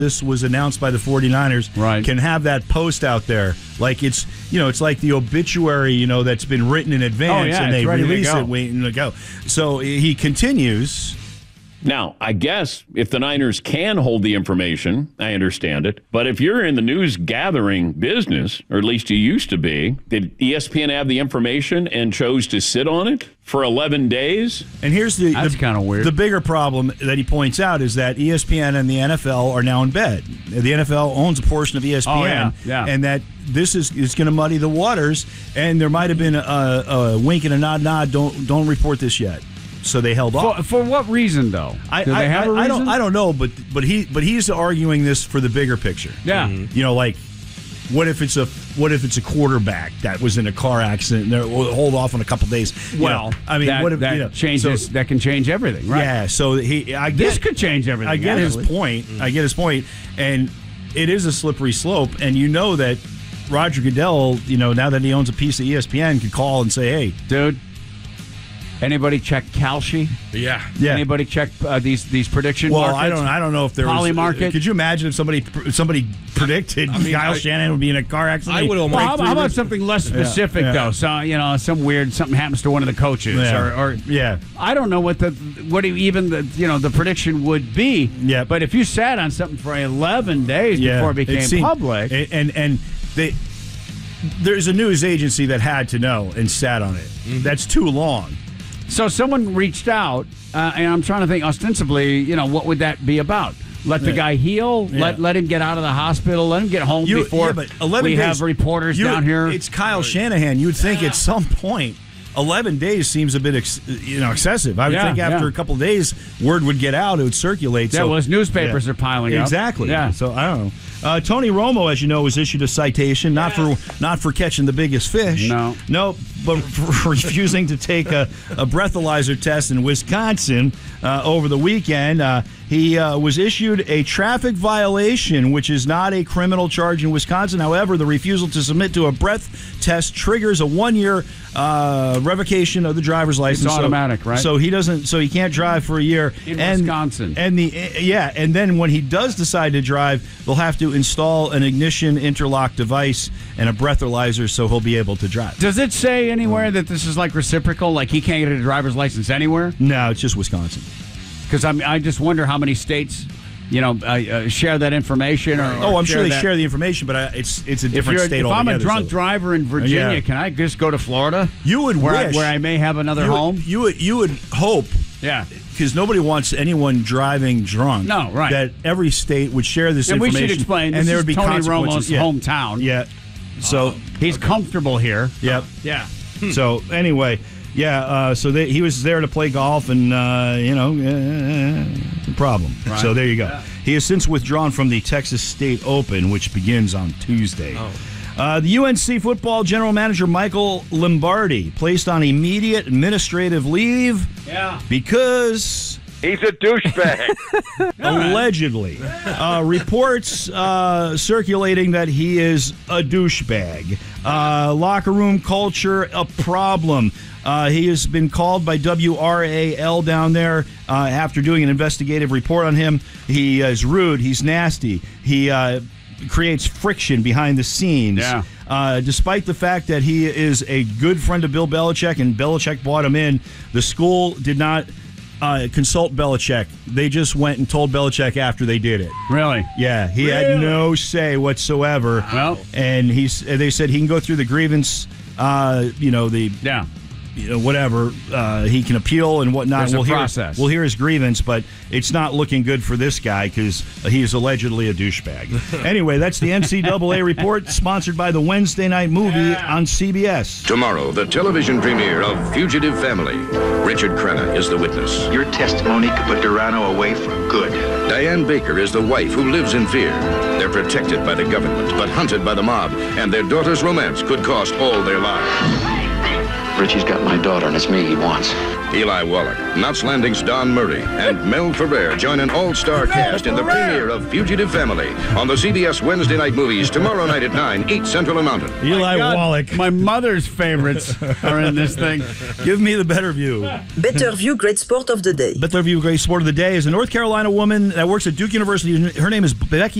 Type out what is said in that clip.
this was announced by the 49ers, right, can have that post out there. Like it's like the obituary, that's been written in advance, and they release it waiting to go. So he continues. Now, I guess if the Niners can hold the information, I understand it. But if you're in the news gathering business, or at least you used to be, did ESPN have the information and chose to sit on it for 11 days? And here's that's kind of weird. The bigger problem that he points out is that ESPN and the NFL are now in bed. The NFL owns a portion of ESPN, and that this is going to muddy the waters. And there might have been a wink and a nod. Don't report this yet. So they held off. For what reason, though? Do they have a reason? I don't know, but he's arguing this for the bigger picture. Yeah, like what if it's a quarterback that was in a car accident and they'll hold off on a couple days? Well, I mean, what if that changes? That can change everything, right? Yeah. So this could change everything. I get his point. And it is a slippery slope, and that Roger Goodell, now that he owns a piece of ESPN, could call and say, "Hey, dude." Anybody check Kalshi? Yeah. Anybody check these prediction markets? Well, I don't know if there Polymarket? was. Could you imagine if somebody predicted Kyle Shanahan would be in a car accident? I would almost. How about something less specific though? So something happens to one of the coaches, or I don't know what the prediction would be. Yeah. But if you sat on something for 11 days before it became public, and there's a news agency that had to know and sat on it. Mm-hmm. That's too long. So someone reached out, and I'm trying to think ostensibly, what would that be about? Let the guy heal? Yeah. Let him get out of the hospital? Let him get home before we have reporters down here? It's Kyle Shanahan. You'd think at some point 11 days seems a bit excessive. I would think after a couple of days, word would get out, it would circulate. Yeah, his newspapers are piling up. Exactly. Yeah. So I don't know. Tony Romo, as you know, was issued a citation not for catching the biggest fish. No, but for refusing to take a breathalyzer test in Wisconsin over the weekend. He was issued a traffic violation, which is not a criminal charge in Wisconsin. However, the refusal to submit to a breath test triggers a 1-year revocation of the driver's license. It's automatic, right? So he can't drive for a year in Wisconsin. And then when he does decide to drive, they'll have to install an ignition interlock device and a breathalyzer, so he'll be able to drive. Does it say anywhere that this is like reciprocal, like he can't get a driver's license anywhere? No, it's just Wisconsin. Because I just wonder how many states, share that information. I'm sure they share the information, but it's a different state altogether. If I'm a drunk driver in Virginia, can I just go to Florida? You would wish where I may have another home. You would hope. Yeah. Because nobody wants anyone driving drunk. No, right. That every state would share this information. And we should explain. And there would be Tony Romo's hometown. Yeah. So he's comfortable here. Yep. Yeah. So anyway. Yeah, he was there to play golf, and problem. Right. So there you go. Yeah. He has since withdrawn from the Texas State Open, which begins on Tuesday. The UNC football general manager Michael Lombardi placed on immediate administrative leave because he's a douchebag. Allegedly. Reports circulating that he is a douchebag. Locker room culture, a problem. He has been called by WRAL down there after doing an investigative report on him. He is rude. He's nasty. He creates friction behind the scenes. Yeah. Despite the fact that he is a good friend of Bill Belichick and Belichick brought him in, the school did not consult Belichick. They just went and told Belichick after they did it. Really? Yeah. He had no say whatsoever. Well, and they said he can go through the grievance, whatever. He can appeal and whatnot. There's a process. We'll hear his grievance, but it's not looking good for this guy because he is allegedly a douchebag. Anyway, that's the NCAA report, sponsored by the Wednesday night movie on CBS. Tomorrow, the television premiere of Fugitive Family. Richard Crenna is the witness. Your testimony could put Durano away for good. Diane Baker is the wife who lives in fear. They're protected by the government, but hunted by the mob, and their daughter's romance could cost all their lives. Richie's got my daughter, and it's me he wants. Eli Wallach, Knots Landing's Don Murray, and Mel Ferrer join an all-star cast in the premiere of Fugitive Family on the CBS Wednesday Night Movies tomorrow night at 9, 8 Central and Mountain. Eli Wallach. My mother's favorites are in this thing. Give me the better view. Better View Great Sport of the Day. Better View Great Sport of the Day is a North Carolina woman that works at Duke University. Her name is Becky